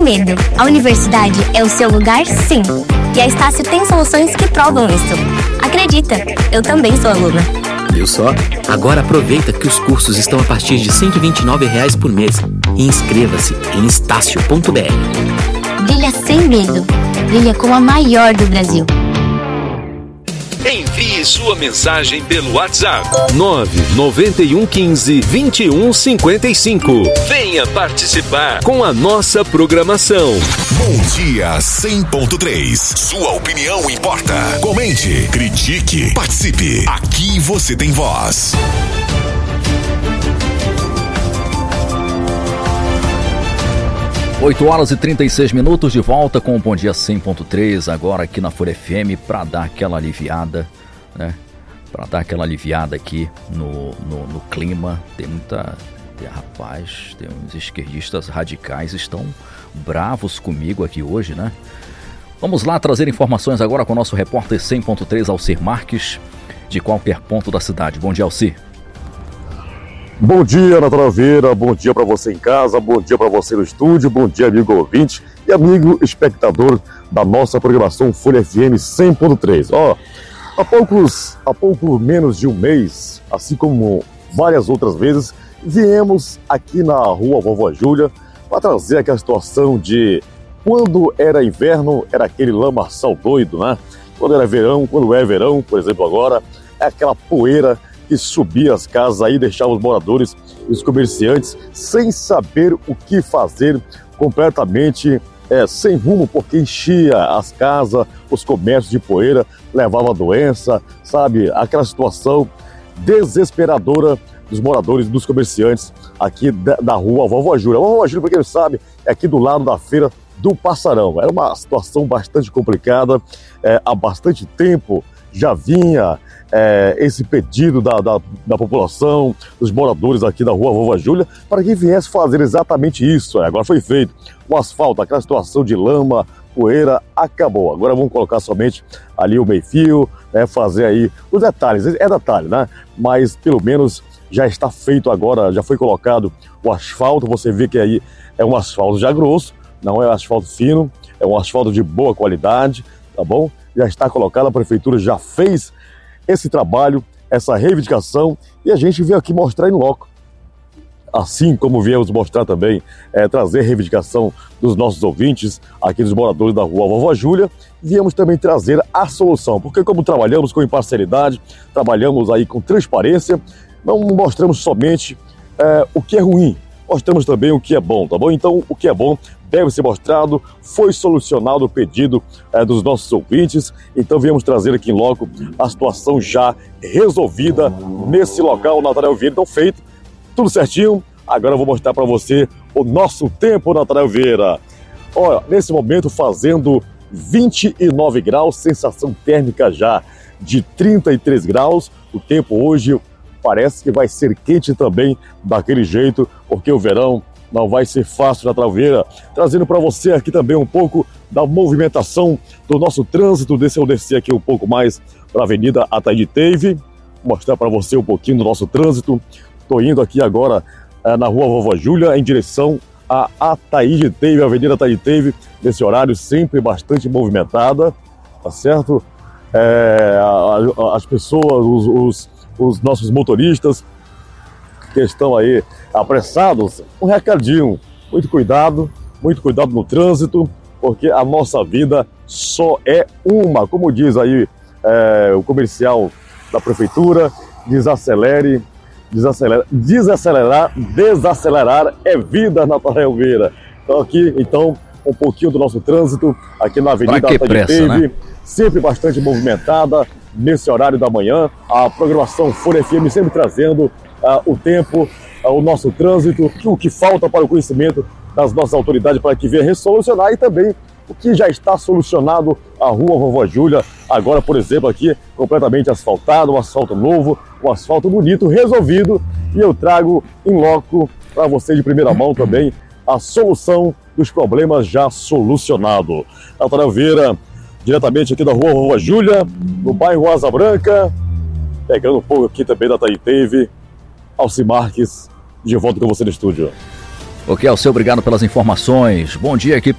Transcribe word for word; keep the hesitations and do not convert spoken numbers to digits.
medo. A universidade é o seu lugar, sim. E a Estácio tem soluções que provam isso. Acredita, eu também sou aluna. Viu só? Agora aproveita que os cursos estão a partir de cento e vinte e nove reais por mês e inscreva-se em estácio ponto b r. Brilha sem medo. Brilha com a maior do Brasil. Envie sua mensagem pelo WhatsApp nove nove um um cinco, vinte e um cinquenta e cinco. Venha participar com a nossa programação. Bom Dia cem ponto três. Sua opinião importa. Comente, critique, participe. Aqui você tem voz. oito horas e trinta e seis minutos, de volta com o Bom Dia cem ponto três, agora aqui na Folha F M, para dar aquela aliviada, né? Para dar aquela aliviada aqui no, no, no clima. Tem muita... Tem, rapaz, tem uns esquerdistas radicais, estão bravos comigo aqui hoje, né? Vamos lá trazer informações agora com o nosso repórter cem ponto três, Alcir Marques, de qualquer ponto da cidade. Bom dia, Alcir. Bom dia, Natália Vieira, bom dia para você em casa, bom dia para você no estúdio, bom dia, amigo ouvinte e amigo espectador da nossa programação Folha F M cem ponto três. Ó, há poucos, há pouco menos de um mês, assim como várias outras vezes, viemos aqui na rua Vovó Júlia para trazer aquela situação de quando era inverno, era aquele lamaçal doido, né? Quando era verão, quando é verão, por exemplo agora, é aquela poeira que subia as casas aí, deixava os moradores e os comerciantes sem saber o que fazer, completamente é, sem rumo, porque enchia as casas, os comércios de poeira, levava doença, sabe? Aquela situação desesperadora dos moradores e dos comerciantes aqui da, da rua Vovó Júlia. A Vovó Júlia, para quem não sabe, é aqui do lado da feira do Passarão. Era uma situação bastante complicada, é, há bastante tempo já vinha É, esse pedido da, da, da população, dos moradores aqui da rua Vovó Júlia, para que viesse fazer exatamente isso. É, agora foi feito. O asfalto, aquela situação de lama, poeira, acabou. Agora vamos colocar somente ali o meio-fio, né, fazer aí os detalhes. É detalhe, né? Mas pelo menos já está feito agora, já foi colocado o asfalto. Você vê que aí é um asfalto já grosso, não é asfalto fino, é um asfalto de boa qualidade, tá bom? Já está colocado, a prefeitura já fez esse trabalho, essa reivindicação, e a gente veio aqui mostrar em loco. Assim como viemos mostrar também, é, trazer reivindicação dos nossos ouvintes, aqui dos moradores da rua Vovó Júlia, viemos também trazer a solução, porque como trabalhamos com imparcialidade, trabalhamos aí com transparência, não mostramos somente é, o que é ruim, mostramos também o que é bom, tá bom? Então, o que é bom deve ser mostrado, foi solucionado o pedido é, dos nossos ouvintes, então viemos trazer aqui em loco a situação já resolvida nesse local, Nathanael Vieira. Então feito, tudo certinho, agora eu vou mostrar para você o nosso tempo, Nathanael Vieira. Olha, nesse momento fazendo vinte e nove graus, sensação térmica já de trinta e três graus, o tempo hoje parece que vai ser quente também daquele jeito, porque o verão não vai ser fácil, Nathanael Vieira, trazendo para você aqui também um pouco da movimentação do nosso trânsito. Deixa eu descer aqui um pouco mais para a Avenida Ataíde Teve, mostrar para você um pouquinho do nosso trânsito. Estou indo aqui agora é, na rua Vovó Júlia, em direção a Ataíde Teve, a Avenida Ataíde Teve, nesse horário sempre bastante movimentada, tá certo? É, a, a, as pessoas, os, os, os nossos motoristas que estão aí apressados, um recadinho, muito cuidado, muito cuidado no trânsito, porque a nossa vida só é uma, como diz aí é, o comercial da prefeitura, desacelere, desacelera, desacelerar, desacelerar é vida, Nathanael Vieira. Então aqui, então, um pouquinho do nosso trânsito, aqui na Avenida Ataíde Teve, né? Sempre bastante movimentada, nesse horário da manhã, a programação Folha F M sempre trazendo Uh, o tempo, uh, o nosso trânsito, o que falta para o conhecimento das nossas autoridades para que venha resolucionar, e também o que já está solucionado, a rua Vovó Júlia, agora, por exemplo, aqui completamente asfaltado, um asfalto novo, um asfalto bonito, resolvido, e eu trago em loco para você de primeira mão também a solução dos problemas já solucionados. Nathanael Vieira, diretamente aqui da rua Vovó Júlia, no bairro Asa Branca, pegando um pouco aqui também da Ataíde Teve. Alcir Marques, de volta com você no estúdio. Ok, Alcir, obrigado pelas informações. Bom dia, equipe.